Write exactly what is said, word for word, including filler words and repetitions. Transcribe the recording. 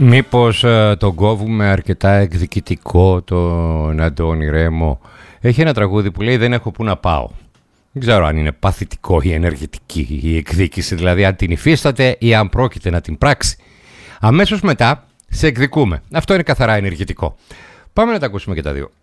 Μήπως ε, τον κόβουμε αρκετά εκδικητικό τον Αντώνη Ρέμο? Έχει ένα τραγούδι που λέει «Δεν έχω που να πάω». Δεν ξέρω αν είναι παθητικό ή ενεργητική η εκδίκηση, δηλαδή αν την υφίσταται ή αν πρόκειται να την πράξει. Αμέσως μετά σε εκδικούμε. Αυτό είναι καθαρά ενεργητικό. Πάμε να τα ακούσουμε και τα δύο.